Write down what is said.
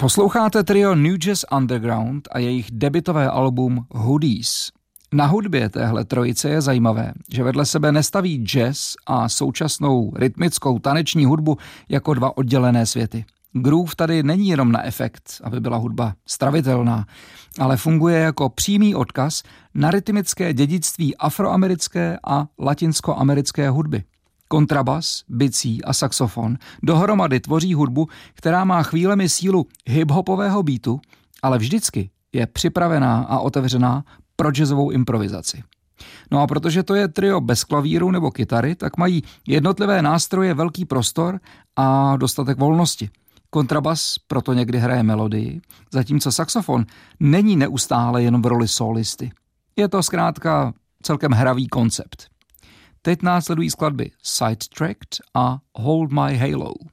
Posloucháte trio New Jazz Underground a jejich debutové album Hoodies. Na hudbě téhle trojice je zajímavé, že vedle sebe nestaví jazz a současnou rytmickou taneční hudbu jako dva oddělené světy. Groove tady není jenom na efekt, aby byla hudba stravitelná, ale funguje jako přímý odkaz na rytmické dědictví afroamerické a latinskoamerické hudby. Kontrabas, bicí a saxofon dohromady tvoří hudbu, která má chvílemi sílu hip-hopového beatu, ale vždycky je připravená a otevřená pro jazzovou improvizaci. No a protože to je trio bez klavíru nebo kytary, tak mají jednotlivé nástroje velký prostor a dostatek volnosti. Kontrabas proto někdy hraje melodii, zatímco saxofon není neustále jenom v roli solisty. Je to zkrátka celkem hravý koncept. Teď následují skladby Sidetracked a Hold My Halo.